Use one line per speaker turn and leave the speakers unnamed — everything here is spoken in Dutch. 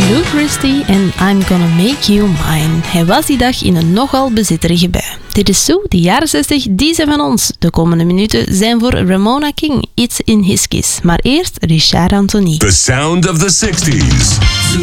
Lou Christie en I'm Gonna Make You Mine. Hij was die dag in een nogal bezitterige bui. Dit is zo, de jaren 60, die zijn van ons. De komende minuten zijn voor Ramona King, It's in His Kiss. Maar eerst Richard Anthony.
The sound of the 60s.